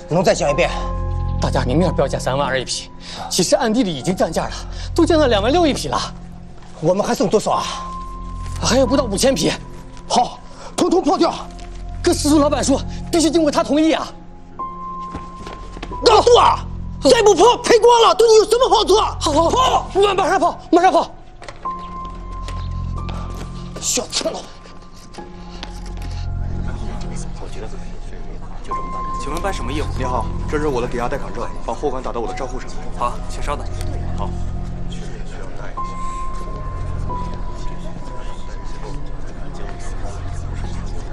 能再讲一遍？ 大家明面标价3万2一匹，其实暗地里已经降价了，都降到2万6一匹了。 我们还剩多少啊？ 还有不到5000匹。 好，统统抛掉。 可石头老板说必须经过他同意啊。 老杜啊，再不抛赔光了，对你有什么好处？ 好，跑，马上跑，马上跑。 小赤佬。 请问办什么业务？ 你好，这是我的抵押贷款证，把货款打到我的账户上。 好，请稍等。 好。